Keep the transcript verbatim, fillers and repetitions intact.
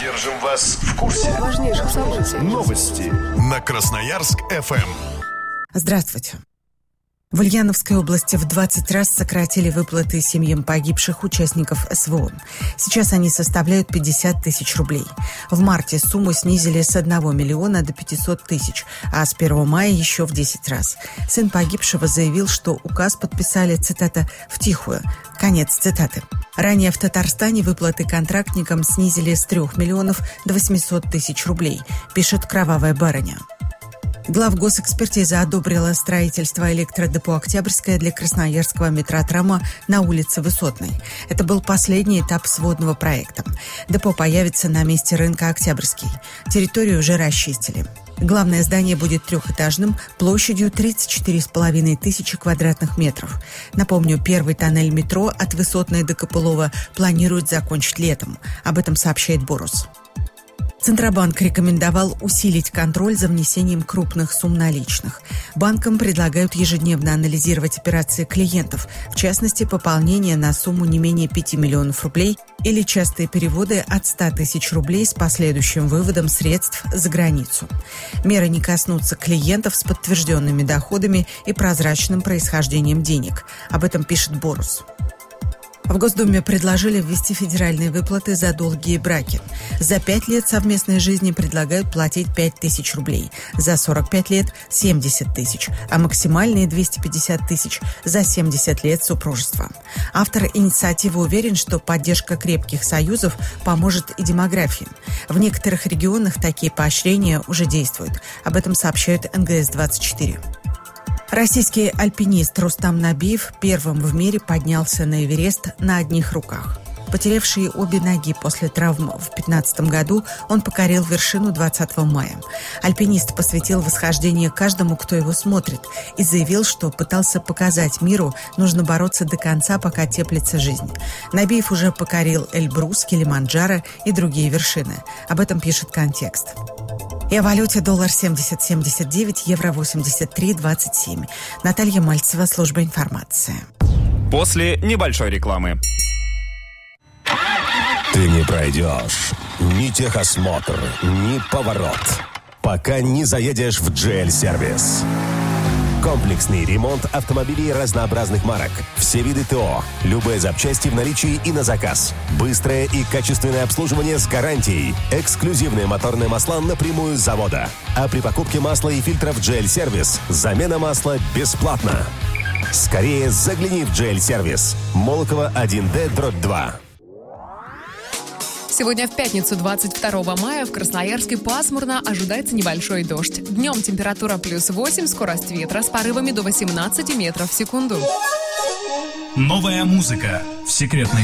Держим вас в курсе важнейших событий. Новости на Красноярск-эф эм. Здравствуйте. В Ульяновской области в двадцать раз сократили выплаты семьям погибших участников эс вэ о. Сейчас они составляют пятьдесят тысяч рублей. В марте сумму снизили с одного миллиона до пятисот тысяч, а с первого мая еще в десять раз. Сын погибшего заявил, что указ подписали, цитата, «втихую». Конец цитаты. Ранее в Татарстане выплаты контрактникам снизили с трех миллионов до восьмисот тысяч рублей, пишет «Кровавая барыня». Главгосэкспертиза одобрила строительство электродепо «Октябрьское» для красноярского метротрама на улице Высотной. Это был последний этап сводного проекта. Депо появится на месте рынка Октябрьский. Территорию уже расчистили. Главное здание будет трехэтажным, площадью тридцать четыре с половиной тысячи квадратных метров. Напомню, первый тоннель метро от Высотной до Копылова планируют закончить летом. Об этом сообщает Борус. Центробанк рекомендовал усилить контроль за внесением крупных сумм наличных. Банкам предлагают ежедневно анализировать операции клиентов, в частности, пополнение на сумму не менее пяти миллионов рублей или частые переводы от ста тысяч рублей с последующим выводом средств за границу. Меры не коснутся клиентов с подтвержденными доходами и прозрачным происхождением денег. Об этом пишет Борус. В Госдуме предложили ввести федеральные выплаты за долгие браки. За пять лет совместной жизни предлагают платить пять тысяч рублей, за сорок пять лет – семьдесят тысяч, а максимальные двести пятьдесят тысяч за семьдесят лет супружества. Автор инициативы уверен, что поддержка крепких союзов поможет и демографии. В некоторых регионах такие поощрения уже действуют. Об этом сообщает эн гэ эс двадцать четыре. Российский альпинист Рустам Набиев первым в мире поднялся на Эверест на одних руках. Потерявший обе ноги после травм в две тысячи пятнадцатом году, он покорил вершину двадцатого мая. Альпинист посвятил восхождение каждому, кто его смотрит, и заявил, что пытался показать миру, нужно бороться до конца, пока теплится жизнь. Набиев уже покорил Эльбрус, Килиманджаро и другие вершины. Об этом пишет «Контекст». И о валюте: доллар семьдесят семьдесят девять, евро восемьдесят три двадцать семь. Наталья Мальцева, служба информации. После небольшой рекламы. Ты не пройдешь ни техосмотр, ни поворот, пока не заедешь в джи эл-сервис. Комплексный ремонт автомобилей разнообразных марок. Все виды ТО. Любые запчасти в наличии и на заказ. Быстрое и качественное обслуживание с гарантией. Эксклюзивные моторные масла напрямую с завода. А при покупке масла и фильтров джи эл-сервис замена масла бесплатна. Скорее загляни в джи эл-сервис. Молокова один дэ дробь два. Сегодня в пятницу, двадцать второго мая, в Красноярске пасмурно, ожидается небольшой дождь. Днем температура плюс восемь, скорость ветра с порывами до восемнадцати метров в секунду. Новая музыка в секретной